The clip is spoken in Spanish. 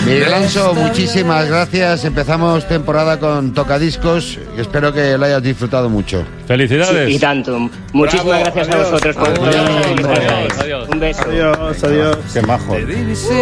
Miguel Anso, muchísimas gracias. Empezamos temporada con Tocadiscos. Espero que lo hayas disfrutado mucho. Felicidades. Sí, y tanto. Muchísimas gracias a vosotros por todo. Adiós. Un beso. Adiós. Qué majo.